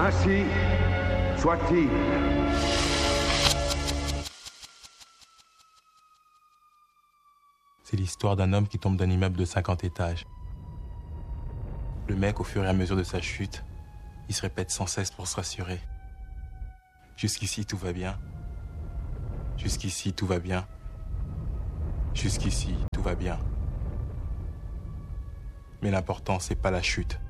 Ainsi soit-il. C'est l'histoire d'un homme qui tombe d'un immeuble de 50 étages. Le mec, au fur et à mesure de sa chute, il se répète sans cesse pour se rassurer. Jusqu'ici, tout va bien. Jusqu'ici, tout va bien. Jusqu'ici, tout va bien. Mais l'important, c'est pas la chute.